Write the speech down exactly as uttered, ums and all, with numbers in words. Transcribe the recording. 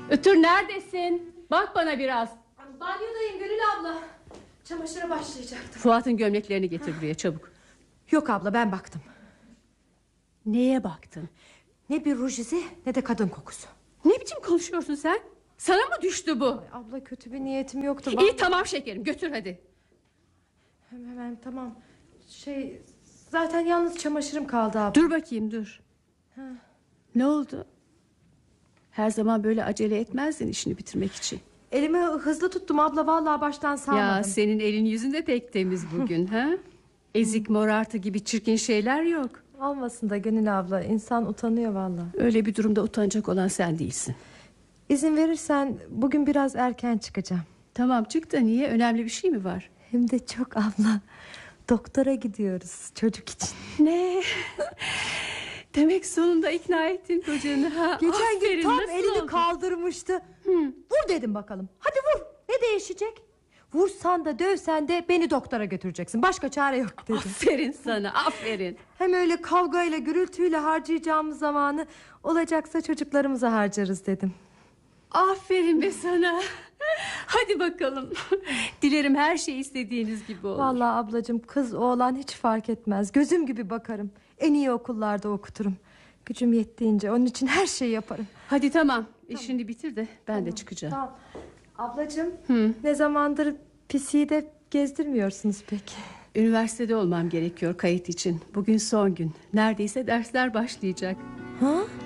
Ötür neredesin? Bak bana biraz. Banyodayım Gönül abla. Çamaşıra başlayacaktım. Fuat'ın gömleklerini getir buraya çabuk. Yok abla, ben baktım. Neye baktın? Ne bir ruj izi ne de kadın kokusu. Ne biçim konuşuyorsun sen? Sana mı düştü bu? Ay abla, kötü bir niyetim yoktu. İyi Vallahi... tamam şekerim, götür hadi. Hemen, hemen tamam. Şey, zaten yalnız çamaşırım kaldı abla. Dur bakayım dur. Ha. Ne oldu? Her zaman böyle acele etmezdin işini bitirmek için. Elimi hızlı tuttum abla, vallahi baştan salmadım. Ya senin elin yüzün de pek temiz bugün. ha? Ezik morartı gibi çirkin şeyler yok. Olmasın da Gönül abla, insan utanıyor vallahi. Öyle bir durumda utanacak olan sen değilsin. İzin verirsen bugün biraz erken çıkacağım. Tamam çık da niye, önemli bir şey mi var? Hem de çok abla. Doktora gidiyoruz çocuk için. Ne? Demek sonunda ikna ettin kocanı ha? Geçen gün Aferin, tam nasıl elini oldu? kaldırmıştı. Hı. Vur dedim bakalım. Hadi vur. Ne değişecek? Vursan da dövsen de beni doktora götüreceksin. Başka çare yok dedim. Aferin sana, aferin. Hem öyle kavgayla gürültüyle harcayacağımız zamanı olacaksa çocuklarımıza harcarız dedim. Aferin be sana. Hadi bakalım. Dilerim her şey istediğiniz gibi olur. Vallahi ablacığım, kız oğlan hiç fark etmez. Gözüm gibi bakarım. En iyi okullarda okuturum. Gücüm yettiğince onun için her şeyi yaparım. Hadi tamam, işini bitir de ben tamam. de çıkacağım. Tamam. Ablacığım, Hı. ne zamandır pisiyi de gezdirmiyorsunuz peki? Üniversitede olmam gerekiyor kayıt için. Bugün son gün. Neredeyse dersler başlayacak. Ha?